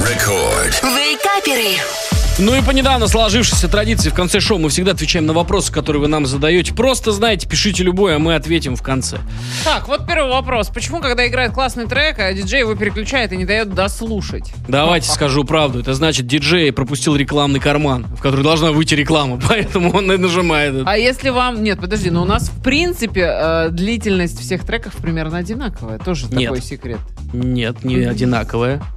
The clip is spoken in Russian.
Рекорд. Вейкаперы. Ну и по недавно сложившейся традиции в конце шоу мы всегда отвечаем на вопросы, которые вы нам задаете. Просто, знаете, пишите любой, а мы ответим в конце. Так, вот первый вопрос. Почему, когда играет классный трек, а диджей его переключает и не дает дослушать? Давайте скажу правду. Это значит, диджей пропустил рекламный карман, в который должна выйти реклама, поэтому он и нажимает. А если вам... Нет, подожди, но у нас, в принципе, длительность всех треков примерно одинаковая. Тоже Нет. такой секрет. Нет, не одинаковая.